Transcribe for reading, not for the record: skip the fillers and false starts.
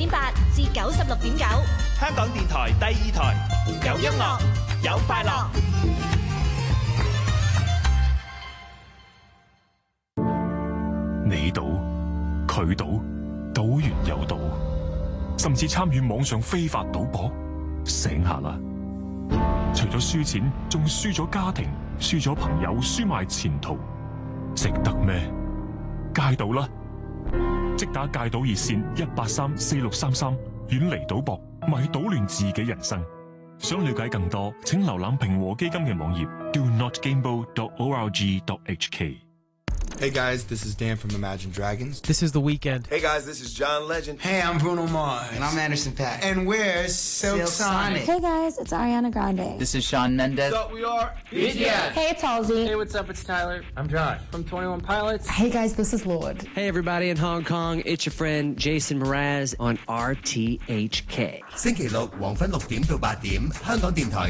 89.8至96.9， 香港電台第2台，有音樂，有快樂。 你賭，佢賭，賭完又賭，甚至參與網上非法賭博，醒下啦！除咗輸錢，仲輸咗家庭，輸咗朋友，輸埋前途，值得咩？戒賭啦！即打戒賭熱線1834633，遠離賭博，咪搗亂自己人生。想了解更多，請瀏覽平和基金嘅網頁 donotgamble.org.hk。 Hey guys, this is Dan from Imagine Dragons. This is The Weeknd. Hey guys, this is John Legend. Hey, I'm Bruno Mars. And I'm Anderson .Paak. And we're Silk Sonic. Hey guys, it's Ariana Grande. This is Shawn Mendes. What's up, we are BTS. Hey, it's Halsey. Hey, what's up? It's Tyler. I'm Josh. From 21 Pilots. Hey guys, this is Lorde. Hey everybody in Hong Kong, it's your friend Jason Mraz on RTHK. 星期六黃昏6點到8點，香港電台